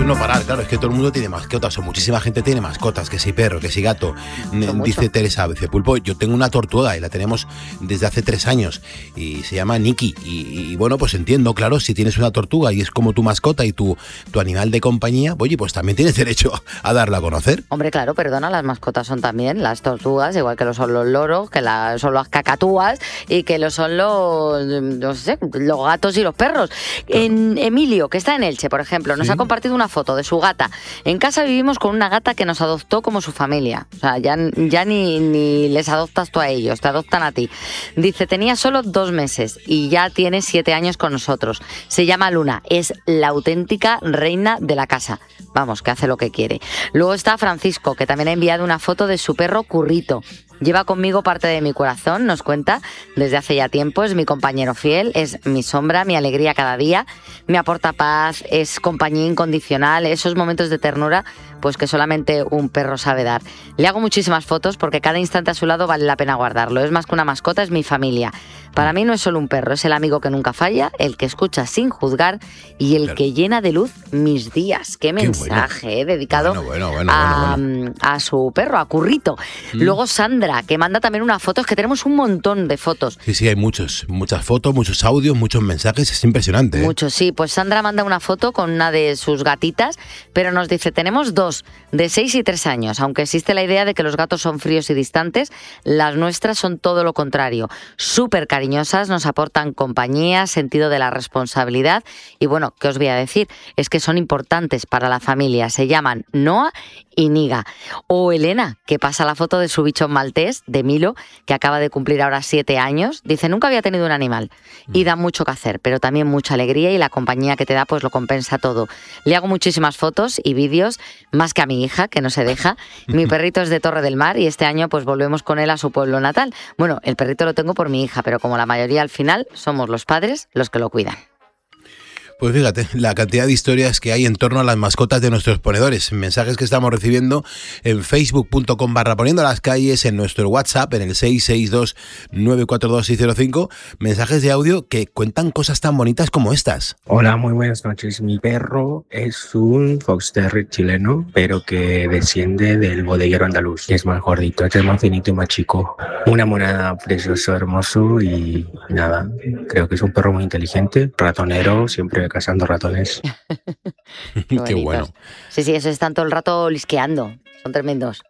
un no parar, claro, es que todo el mundo tiene mascotas, o muchísima gente tiene mascotas, que si perro, que si gato. Dice Teresa, dice Pulpo, yo tengo una tortuga y la tenemos desde hace 3 años y se llama Nikki. Y bueno, pues entiendo, claro, si tienes una tortuga y es como tu mascota y tu animal de compañía, oye, pues también tienes derecho a darla a conocer. Hombre, claro, perdona, las mascotas son también las tortugas, igual que lo son los loros, que son las cacatúas y que lo son los gatos y los perros. Emilio, que está en Elche, por ejemplo, nos ha compartido una foto de su gata. En casa vivimos con una gata que nos adoptó como su familia. O sea, ya ni les adoptas tú a ellos, te adoptan a ti. Dice, tenía solo 2 meses y ya tiene 7 años con nosotros. Se llama Luna, es la auténtica reina de la casa. Vamos, que hace lo que quiere. Luego está Francisco, que también ha enviado una foto de su perro Currito. Lleva conmigo parte de mi corazón, nos cuenta, desde hace ya tiempo, es mi compañero fiel, es mi sombra, mi alegría cada día, me aporta paz, es compañía incondicional, esos momentos de ternura, pues que solamente un perro sabe dar. Le hago muchísimas fotos porque cada instante a su lado vale la pena guardarlo, es más que una mascota, es mi familia. Para mí no es solo un perro, es el amigo que nunca falla, el que escucha sin juzgar y el que llena de luz mis días. Qué mensaje, bueno. Dedicado a su perro, a Currito. Luego Sandra, que manda también unas fotos, que tenemos un montón de fotos. Sí, hay muchas fotos, muchos audios, muchos mensajes, es impresionante. Muchos, sí. Pues Sandra manda una foto con una de sus gatitas, pero nos dice, tenemos 2, de 6 y 3 años, aunque existe la idea de que los gatos son fríos y distantes, las nuestras son todo lo contrario, súper cariñosas, nos aportan compañía, sentido de la responsabilidad y bueno, ¿qué os voy a decir? Es que son importantes para la familia, se llaman Noah y Niga. O Elena, que pasa la foto de su bichón maltés, de Milo, que acaba de cumplir ahora 7 años. Dice, nunca había tenido un animal y da mucho que hacer, pero también mucha alegría y la compañía que te da pues lo compensa todo. Le hago muchísimas fotos y vídeos, más que a mi hija, que no se deja. Mi perrito es de Torre del Mar y este año pues volvemos con él a su pueblo natal. Bueno, el perrito lo tengo por mi hija, pero como la mayoría al final somos los padres los que lo cuidan. Pues fíjate, la cantidad de historias que hay en torno a las mascotas de nuestros ponedores, mensajes que estamos recibiendo en facebook.com/poniendo las calles, en nuestro WhatsApp, en el 662-942-605, mensajes de audio que cuentan cosas tan bonitas como estas. Hola, muy buenas noches. Mi perro es un Fox Terrier chileno, pero que desciende del bodeguero andaluz, que es más gordito, es más finito y más chico. Una monada precioso, hermoso y nada, creo que es un perro muy inteligente, ratonero, siempre cazando ratones. Qué bueno. Sí, eso están todo el rato lisqueando. Son tremendos.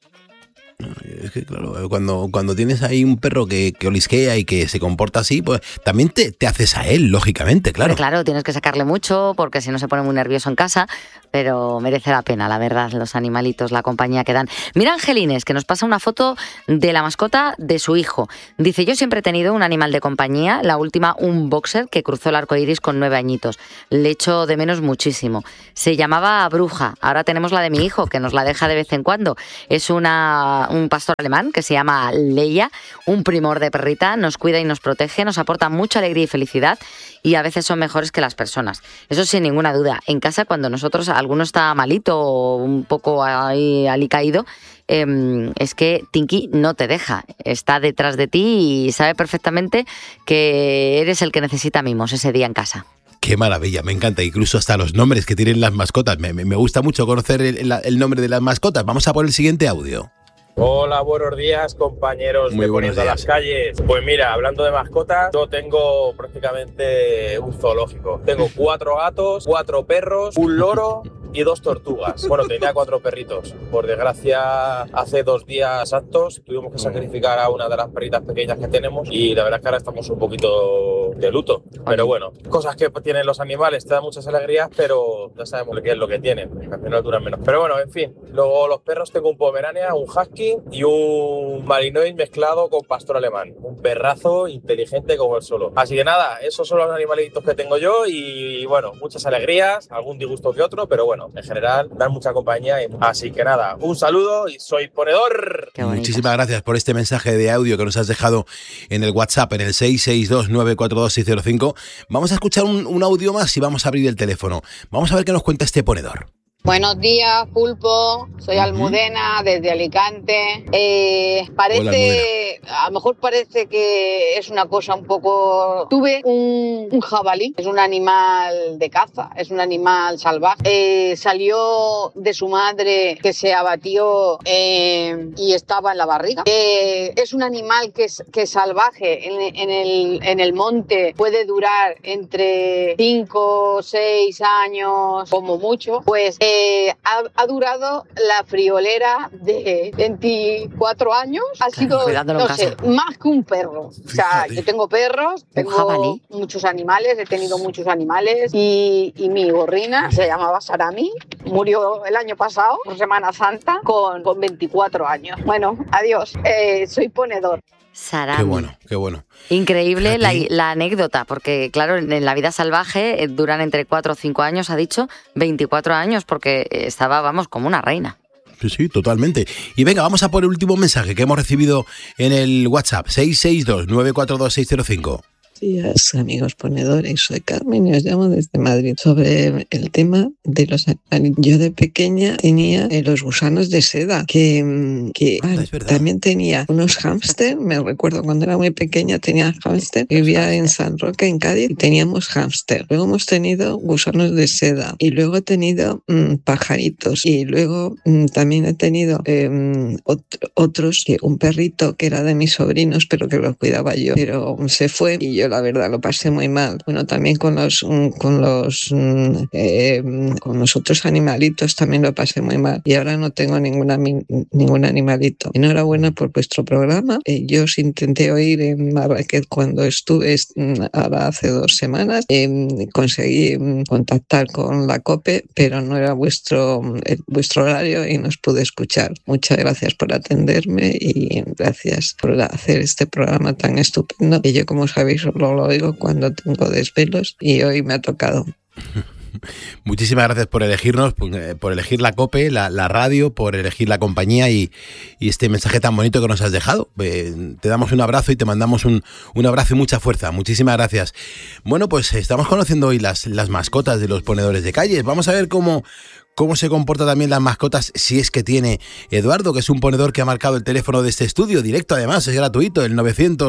Es que claro, cuando tienes ahí un perro que olisquea y que se comporta así, pues también te haces a él, lógicamente, claro. Pero claro, tienes que sacarle mucho porque si no se pone muy nervioso en casa, pero merece la pena, la verdad, los animalitos, la compañía que dan. Mira Angelines, que nos pasa una foto de la mascota de su hijo. Dice, yo siempre he tenido un animal de compañía, la última un boxer que cruzó el arco iris con 9 añitos. Le echo de menos muchísimo. Se llamaba Bruja, ahora tenemos la de mi hijo, que nos la deja de vez en cuando. Es un pastor alemán que se llama Leia, un primor de perrita, nos cuida y nos protege, nos aporta mucha alegría y felicidad y a veces son mejores que las personas. Eso sin ninguna duda. En casa, cuando alguno está malito o un poco ahí alicaído, es que Tinky no te deja, está detrás de ti y sabe perfectamente que eres el que necesita mimos ese día en casa. Qué maravilla, me encanta, incluso hasta los nombres que tienen las mascotas. Me gusta mucho conocer el nombre de las mascotas. Vamos a por el siguiente audio. Hola, buenos días, compañeros de Poniendo las Calles. Pues mira, hablando de mascotas, yo tengo prácticamente un zoológico. Tengo 4 gatos, 4 perros, un loro y 2 tortugas. Bueno, tenía 4 perritos. Por desgracia, hace 2 días exactos tuvimos que sacrificar a una de las perritas pequeñas que tenemos y la verdad es que ahora estamos un poquito de luto. Pero bueno, cosas que tienen los animales, te dan muchas alegrías, pero ya sabemos qué es lo que tienen, que al final duran menos. Pero bueno, en fin. Luego los perros, tengo un Pomerania, un Husky y un Malinois mezclado con pastor alemán. Un perrazo inteligente como el solo. Así que nada, esos son los animalitos que tengo yo y bueno, muchas alegrías, algún disgusto que otro, pero bueno, en general dan mucha compañía. Así que nada, un saludo y soy ponedor. Muchísimas gracias por este mensaje de audio que nos has dejado en el WhatsApp, en el 662-942-605. Vamos a escuchar un audio más y vamos a abrir el teléfono. Vamos a ver qué nos cuenta este ponedor. Buenos días, Pulpo. Soy Almudena, desde Alicante. A lo mejor parece que es una cosa un poco... Tuve un jabalí, es un animal de caza, es un animal salvaje. Salió de su madre, que se abatió y estaba en la barriga. Es un animal que es salvaje en el monte, puede durar entre 5 o 6 años como mucho. Pues ha durado la friolera de 24 años. Ha sido, no sé, más que un perro. O sea, yo tengo perros, tengo muchos animales, he tenido muchos animales y mi gorrina se llamaba Sarami, murió el año pasado, por Semana Santa, con 24 años. Bueno, adiós. Soy ponedor. Sarami. Qué bueno. Increíble la anécdota, porque claro, en la vida salvaje duran entre 4 o 5 años, ha dicho, 24 años, porque estaba, vamos, como una reina. Sí, totalmente. Y venga, vamos a por el último mensaje que hemos recibido en el WhatsApp, 662-942-605. Días, amigos ponedores, soy Carmen y os llamo desde Madrid sobre el tema de los animales. Yo de pequeña tenía los gusanos de seda que también tenía unos hámster. Me recuerdo cuando era muy pequeña tenía hámster, vivía en San Roque, en Cádiz, y teníamos hámster. Luego hemos tenido gusanos de seda y luego he tenido pajaritos y luego también he tenido otros, que un perrito que era de mis sobrinos pero que lo cuidaba yo, pero se fue y yo la verdad lo pasé muy mal. Bueno, también con los otros animalitos también lo pasé muy mal y ahora no tengo ningún animalito. Enhorabuena por vuestro programa. Yo os intenté oír en Marrakech cuando estuve, ahora hace 2 semanas. Conseguí contactar con la COPE, pero no era vuestro horario y no os pude escuchar. Muchas gracias por atenderme y gracias por hacer este programa tan estupendo, que yo, como sabéis, lo oigo cuando tengo desvelos y hoy me ha tocado. Muchísimas gracias por elegirnos, por elegir la COPE, la radio, por elegir la compañía y este mensaje tan bonito que nos has dejado. Te damos un abrazo y te mandamos un abrazo y mucha fuerza. Muchísimas gracias. Bueno, pues estamos conociendo hoy las mascotas de los ponedores de calles. Vamos a ver cómo se comportan también las mascotas, si es que tiene Eduardo, que es un ponedor que ha marcado el teléfono de este estudio, directo además, es gratuito, el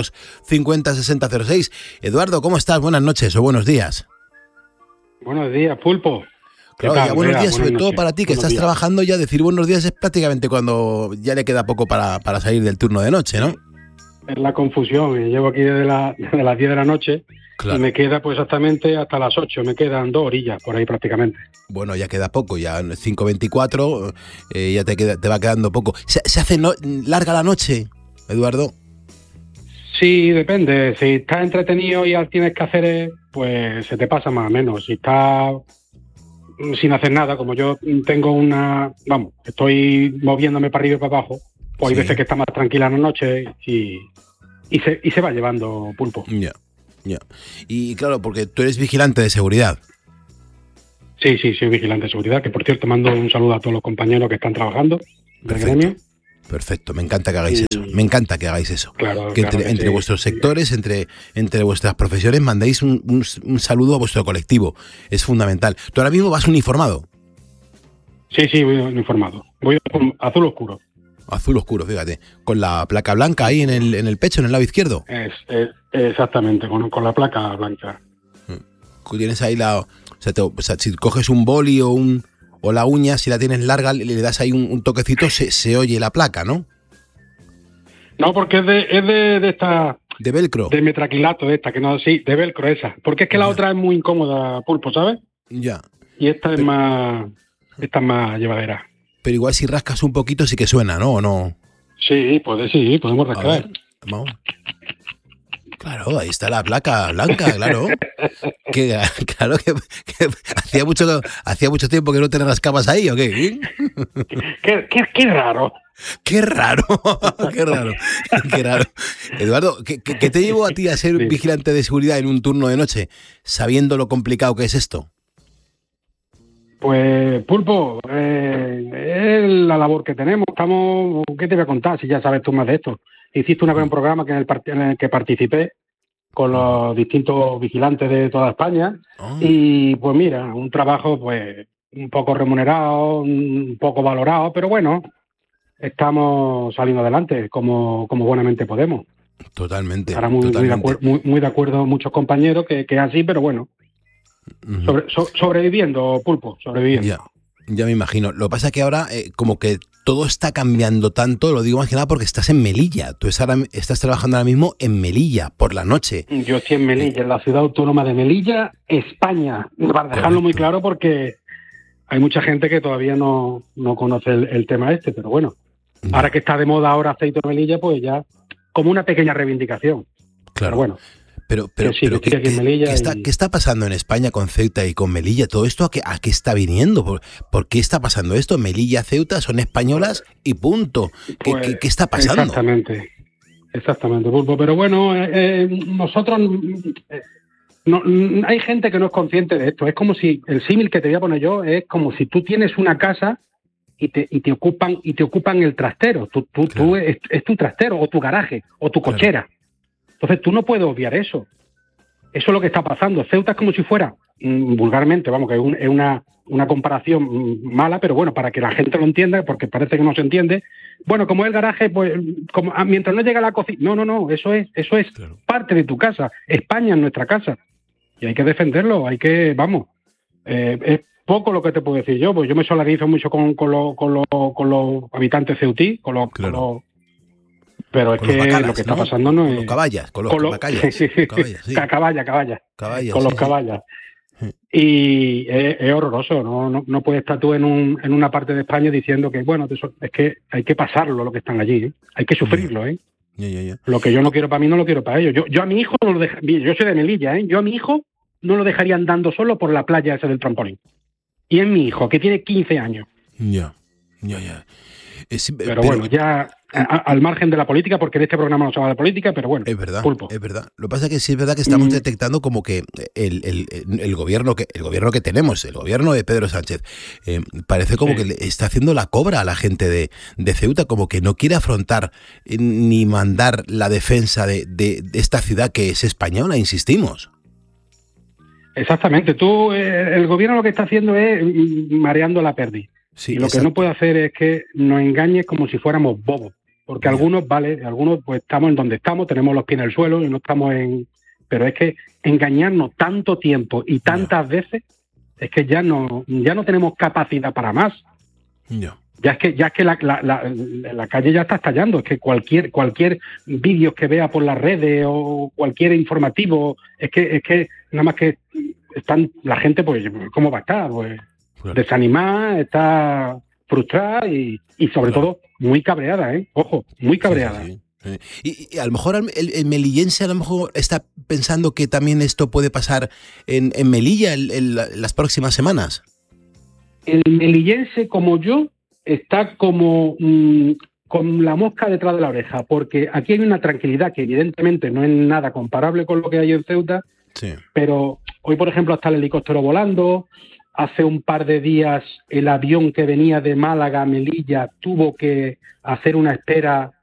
950-6006. Eduardo, ¿cómo estás? Buenas noches o buenos días. Buenos días, Pulpo. Claro, ya buenos días, sobre todo para ti, que estás trabajando ya. Decir buenos días es prácticamente cuando ya le queda poco para salir del turno de noche, ¿no? Es la confusión, llevo aquí desde las 10 de la noche. Claro. Y me queda pues exactamente hasta las 8, me quedan 2 orillas por ahí prácticamente. Bueno, ya queda poco, ya 5:24, ya te va quedando poco. ¿Se hace larga la noche, Eduardo? Sí, depende. Si estás entretenido y tienes que hacer, pues se te pasa más o menos. Si estás sin hacer nada, como yo tengo estoy moviéndome para arriba y para abajo, pues hay veces que está más tranquila en la noche y se va llevando, Pulpo. Ya. Y claro, porque tú eres vigilante de seguridad. Sí, soy vigilante de seguridad, que por cierto mando un saludo a todos los compañeros que están trabajando del gremio. Perfecto, me encanta que hagáis eso. Claro, que entre vuestros sectores, entre vuestras profesiones, mandéis un saludo a vuestro colectivo. Es fundamental. ¿Tú ahora mismo vas uniformado? Sí, voy uniformado. Voy azul oscuro. Azul oscuro, fíjate. Con la placa blanca ahí en el pecho, en el lado izquierdo. Exactamente, con la placa blanca. Tienes ahí o sea, si coges un boli o la uña, si la tienes larga, le das ahí un toquecito, se oye la placa, ¿no? No, porque es de esta... ¿De velcro? De metraquilato, de velcro esa. Porque es que la otra es muy incómoda, Pulpo, ¿sabes? Ya. Y esta es más llevadera. Pero igual si rascas un poquito sí que suena, ¿no? ¿O no? Sí, podemos rascar. Vamos. Claro, ahí está la placa blanca, claro. Claro que hacía mucho tiempo que no te rascabas ahí, ¿o qué? Qué raro. Qué raro. Eduardo, ¿qué te llevó a ti a ser vigilante de seguridad en un turno de noche, sabiendo lo complicado que es esto? Pues, Pulpo, es la labor que tenemos. ¿Qué te voy a contar si ya sabes tú más de esto? Hiciste un programa en el que participé con los distintos vigilantes de toda España y pues mira, un trabajo pues un poco remunerados, un poco valorados, pero bueno, estamos saliendo adelante como buenamente podemos. Totalmente. Ahora muy de acuerdo muchos compañeros que es así, pero bueno, sobreviviendo, Pulpo, sobreviviendo. Ya me imagino. Lo que pasa es que ahora como que todo está cambiando tanto, lo digo más que nada porque estás en Melilla. Tú estás trabajando ahora mismo en Melilla, por la noche. Yo estoy en Melilla, en la ciudad autónoma de Melilla, España. Para dejarlo muy claro porque hay mucha gente que todavía no conoce el tema pero bueno. Ahora que está de moda ahora aceite de Melilla, pues ya como una pequeña reivindicación. Claro. Pero bueno. Pero ¿qué está pasando en España con Ceuta y con Melilla? ¿Todo esto a qué está viniendo? ¿Por qué está pasando esto? Melilla, Ceuta son españolas y punto. ¿Qué está pasando? Exactamente, Pulpo. Pero bueno, nosotros... hay gente que no es consciente de esto. Es como si, el símil que te voy a poner yo, es como si tú tienes una casa y te ocupan el trastero. Tú es tu trastero, o tu garaje, o tu cochera. Entonces tú no puedes obviar eso. Eso es lo que está pasando. Ceuta es como si fuera, vulgarmente, vamos, que es una comparación mala, pero bueno, para que la gente lo entienda, porque parece que no se entiende. Bueno, como es el garaje, pues mientras no llega a la cocina. No, eso es parte de tu casa. España es nuestra casa. Y hay que defenderlo, es poco lo que te puedo decir yo, pues yo me solidarizo mucho con los habitantes ceutí, pero es que bacalas, lo que está pasando no es... Con los caballas, con los bacallas. Caballas, con los sí. caballas. Y es horroroso, no puedes estar tú en una parte de España diciendo que, bueno, es que hay que pasarlo lo que están allí, hay que sufrirlo, Lo que yo no quiero para mí no lo quiero para ellos. Yo a mi hijo no lo dejaría, yo soy de Melilla, yo a mi hijo no lo dejaría andando solo por la playa esa del trampolín. Y es mi hijo, que tiene 15 años. Ya. Pero bueno, ya al margen de la política, porque en este programa no se habla de política, pero bueno, es verdad, Pulpo. Es verdad. Lo que pasa es que sí es verdad que estamos detectando como que el gobierno que tenemos, el gobierno de Pedro Sánchez, parece como que le está haciendo la cobra a la gente de Ceuta, como que no quiere afrontar ni mandar la defensa de esta ciudad que es española, insistimos. Exactamente. El gobierno lo que está haciendo es mareando la perdiz. Sí, y lo que no puede hacer es que nos engañe como si fuéramos bobos. Porque algunos pues estamos en donde estamos, tenemos los pies en el suelo y no estamos Pero es que engañarnos tanto tiempo y tantas veces, es que ya no tenemos capacidad para más. Ya es que la calle ya está estallando. Es que cualquier vídeo que vea por las redes o cualquier informativo, es que nada más que la gente, pues, ¿cómo va a estar? Pues desanimada, está frustrada y sobre todo muy cabreada, Ojo, muy cabreada. Sí. Y a lo mejor el melillense a lo mejor está pensando que también esto puede pasar en Melilla en las próximas semanas. El melillense, como yo, está como con la mosca detrás de la oreja, porque aquí hay una tranquilidad que evidentemente no es nada comparable con lo que hay en Ceuta, pero hoy, por ejemplo, está el helicóptero volando. Hace un par de días el avión que venía de Málaga a Melilla tuvo que hacer una espera